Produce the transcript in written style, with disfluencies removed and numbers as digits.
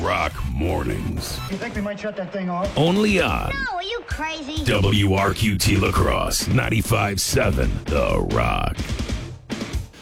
Rock Mornings. You think we might shut that thing off? Only on No, are you crazy? WRQT Lacrosse 95.7 The Rock.